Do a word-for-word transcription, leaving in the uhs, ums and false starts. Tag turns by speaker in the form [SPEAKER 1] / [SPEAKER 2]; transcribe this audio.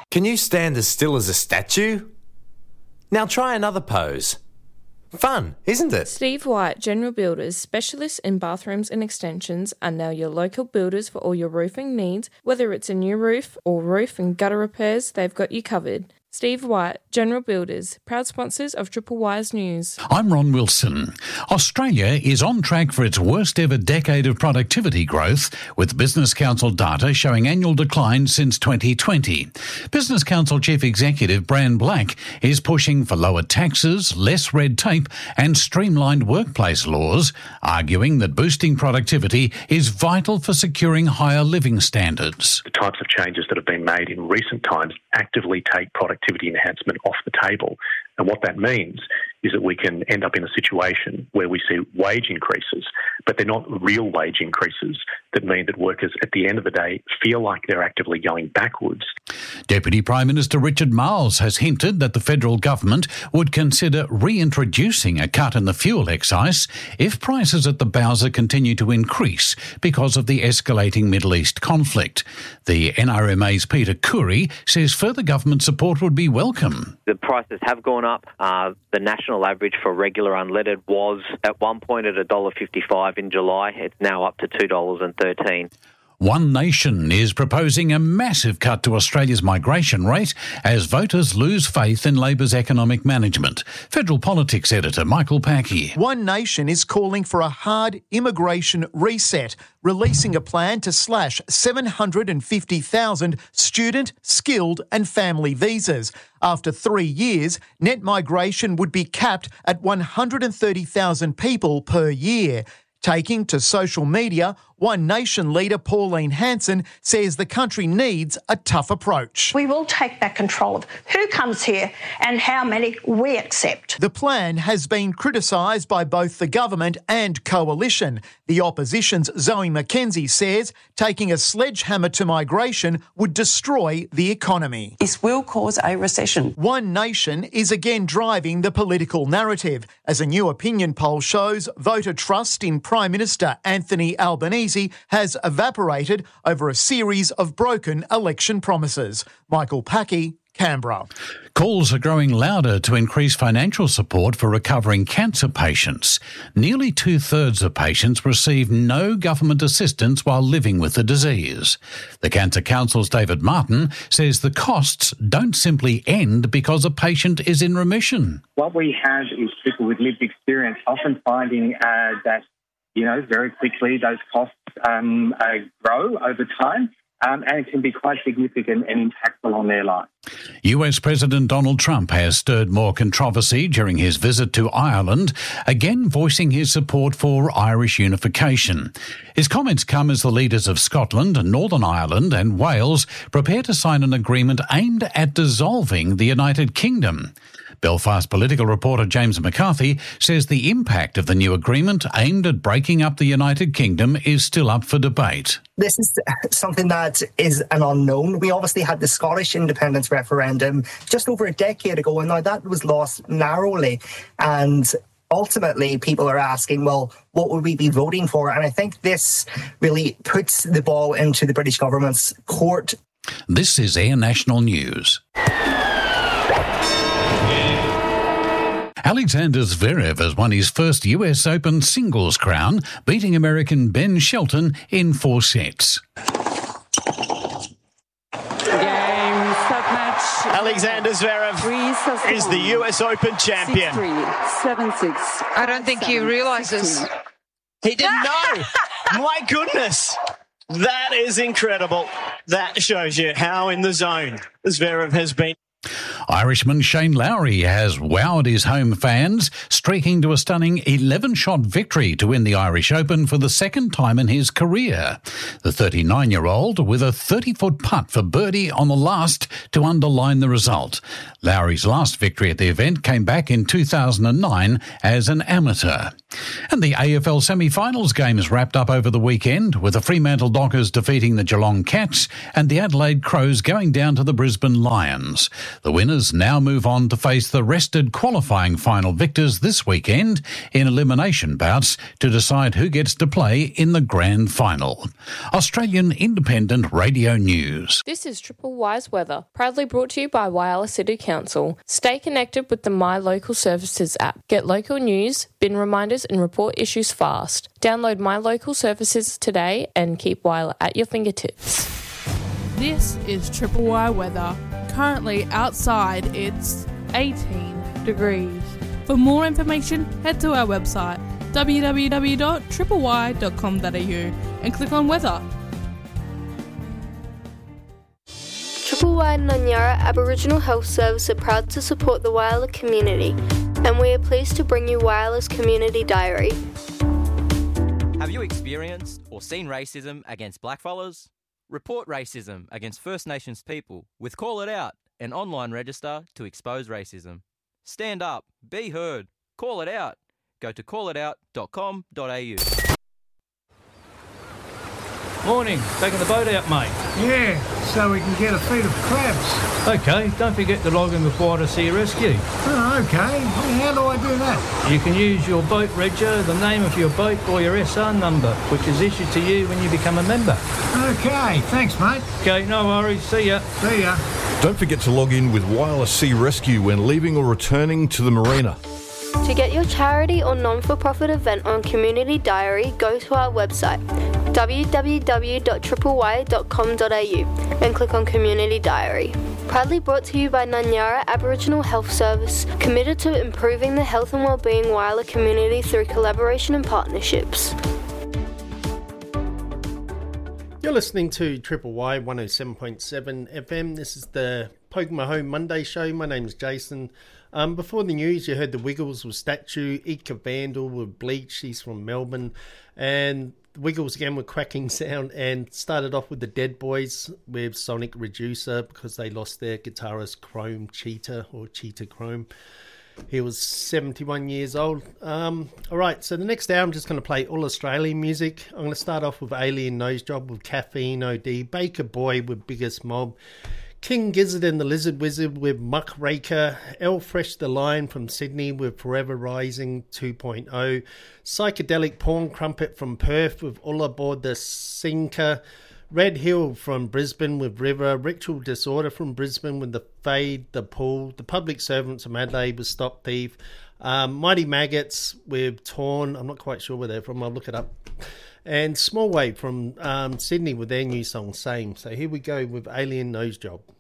[SPEAKER 1] Can you stand as still as a statue? Now try another pose. Fun, isn't it?
[SPEAKER 2] Steve White, General Builders, specialists in bathrooms and extensions, are now your local builders for all your roofing needs. Whether it's a new roof or roof and gutter repairs, they've got you covered. Steve White, General Builders, proud sponsors of Triple Wise News.
[SPEAKER 3] I'm Ron Wilson. Australia is on track for its worst ever decade of productivity growth, with Business Council data showing annual declines since twenty twenty. Business Council Chief Executive Bran Black is pushing for lower taxes, less red tape and streamlined workplace laws, arguing that boosting productivity is vital for securing higher living standards.
[SPEAKER 4] The types of changes that have been made in recent times actively take productivity enhancement off the table. And what that means is that we can end up in a situation where we see wage increases, but they're not real wage increases that mean that workers at the end of the day feel like they're actively going backwards.
[SPEAKER 3] Deputy Prime Minister Richard Marles has hinted that the federal government would consider reintroducing a cut in the fuel excise if prices at the bowser continue to increase because of the escalating Middle East conflict. The N R M A's Peter Khoury says further government support would be welcome.
[SPEAKER 5] The prices have gone up. Uh, the national average for regular unleaded was at one point at one dollar fifty-five in July. It's now up to two dollars thirteen.
[SPEAKER 3] One Nation is proposing a massive cut to Australia's migration rate as voters lose faith in Labor's economic management. Federal Politics editor Michael Packey.
[SPEAKER 6] One Nation is calling for a hard immigration reset, releasing a plan to slash seven hundred fifty thousand student, skilled and family visas. After three years, net migration would be capped at one hundred thirty thousand people per year. Taking to social media, One Nation leader Pauline Hanson says the country needs a tough approach.
[SPEAKER 7] We will take back control of who comes here and how many we accept.
[SPEAKER 6] The plan has been criticised by both the government and coalition. The opposition's Zoe McKenzie says taking a sledgehammer to migration would destroy the economy.
[SPEAKER 8] This will cause a recession.
[SPEAKER 6] One Nation is again driving the political narrative. As a new opinion poll shows, voter trust in Prime Minister Anthony Albanese has evaporated over a series of broken election promises. Michael Packey, Canberra.
[SPEAKER 3] Calls are growing louder to increase financial support for recovering cancer patients. Nearly two-thirds of patients receive no government assistance while living with the disease. The Cancer Council's David Martin says the costs don't simply end because a patient is in remission.
[SPEAKER 9] What we have is people with lived experience often finding uh, that, you know, very quickly those costs um, uh, grow over time. Um, and it can be quite significant and impactful on their lives.
[SPEAKER 3] U S President Donald Trump has stirred more controversy during his visit to Ireland, again voicing his support for Irish unification. His comments come as the leaders of Scotland, Northern Ireland and Wales prepare to sign an agreement aimed at dissolving the United Kingdom. Belfast political reporter James McCarthy says the impact of the new agreement aimed at breaking up the United Kingdom is still up for debate.
[SPEAKER 10] This is something that is an unknown. We obviously had the Scottish independence referendum just over a decade ago, and now that was lost narrowly. And ultimately, people are asking, well, what would we be voting for? And I think this really puts the ball into the British government's court.
[SPEAKER 3] This is Air National News. Alexander Zverev has won his first U S Open singles crown, beating American Ben Shelton in four sets.
[SPEAKER 11] Alexander Zverev is the U S Open champion.
[SPEAKER 12] seven six.
[SPEAKER 13] I don't think he realises.
[SPEAKER 11] He didn't know. My goodness. That is incredible. That shows you how in the zone Zverev has been.
[SPEAKER 3] Irishman Shane Lowry has wowed his home fans, streaking to a stunning eleven-shot victory to win the Irish Open for the second time in his career. The thirty-nine-year-old with a thirty-foot putt for birdie on the last to underline the result. Lowry's last victory at the event came back in two thousand nine as an amateur. And the A F L semi-finals games wrapped up over the weekend, with the Fremantle Dockers defeating the Geelong Cats and the Adelaide Crows going down to the Brisbane Lions. The winners winners now move on to face the rested qualifying final victors this weekend in elimination bouts to decide who gets to play in the grand final. Australian Independent Radio News.
[SPEAKER 2] This is Triple Y's weather, proudly brought to you by Whyalla City Council. Stay connected with the My Local Services app. Get local news, bin reminders and report issues fast. Download My Local Services today and keep Whyalla at your fingertips.
[SPEAKER 12] This is Triple Y weather. Currently outside it's eighteen degrees. For more information, head to our website w w w dot triple y dot com dot a u and click on weather.
[SPEAKER 14] Triple Y and Nanyara Aboriginal Health Service are proud to support the Whyalla community, and we are pleased to bring you Whyalla's Community Diary.
[SPEAKER 15] Have you experienced or seen racism against blackfellas? Report racism against First Nations people with Call It Out, an online register to expose racism. Stand up, be heard, call it out. Go to call it out dot com dot a u.
[SPEAKER 16] Morning, taking the boat out, mate.
[SPEAKER 17] Yeah, so we can get a feed of crabs.
[SPEAKER 16] Okay, don't forget to log in with Whyalla Sea Rescue.
[SPEAKER 17] Oh, okay. How do I do that?
[SPEAKER 16] You can use your boat register, the name of your boat or your S R number, which is issued to you when you become a member.
[SPEAKER 17] Okay, thanks, mate.
[SPEAKER 16] Okay, no worries. See ya.
[SPEAKER 17] See ya.
[SPEAKER 18] Don't forget to log in with Whyalla Sea Rescue when leaving or returning to the marina.
[SPEAKER 14] To get your charity or non-for-profit event on Community Diary, go to our website w w w dot triple y dot com dot a u and click on Community Diary. Proudly brought to you by Nanyara Aboriginal Health Service, committed to improving the health and wellbeing Whyalla community through collaboration and partnerships.
[SPEAKER 19] You're listening to Triple Y one oh seven point seven F M. This is the Poke My Home Monday show. My name's Jason. Um, before the news, you heard the Wiggles with Statue, Ika Vandal with Bleach, she's from Melbourne, and the Wiggles again with Cracking Sound, and started off with the Dead Boys with Sonic Reducer because they lost their guitarist Chrome Cheetah, or Cheetah Chrome. He was seventy-one years old. Um, all right, so the next hour I'm just going to play all Australian music. I'm going to start off with Alien Nosejob with Caffeine O D, Baker Boy with Biggest Mob, King Gizzard and the Lizard Wizard with Muckraker, El Fresh the Lion from Sydney with Forever Rising two point oh, Psychedelic Porn Crumpet from Perth with All Aboard the Sinker, Red Hill from Brisbane with River, Ritual Disorder from Brisbane with The Fade, The Pool, The Public Servants from Adelaide with Stop Thief, um, Mighty Maggots with Torn, I'm not quite sure where they're from, I'll look it up, and Small Wave from um, Sydney with their new song Same. So here we go with Alien Nosejob.